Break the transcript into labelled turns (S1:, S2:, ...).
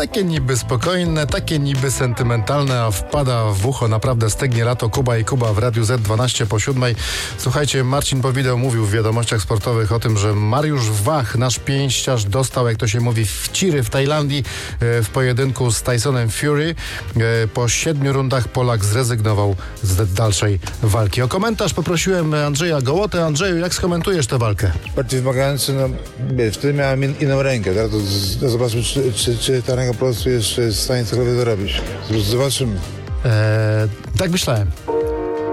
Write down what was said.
S1: Takie niby spokojne, takie niby sentymentalne, a wpada w ucho naprawdę stygnie lato. Kuba i Kuba w Radiu Z 12 po 7. Słuchajcie, Marcin Powideł mówił w wiadomościach sportowych o tym, że Mariusz Wach, nasz pięściarz, dostał, jak to się mówi, wciry w Tajlandii w pojedynku z Tysonem Fury. Po 7 rundach Polak zrezygnował z dalszej walki. O komentarz poprosiłem Andrzeja Gołotę. Andrzeju, jak skomentujesz tę walkę?
S2: Bardziej wymagający, no wiesz, wtedy miałem inną rękę, tak? To zobaczmy, czy ta ręka po prostu jest w stanie cokolwiek dorobić. Zobaczymy.
S1: Tak myślałem.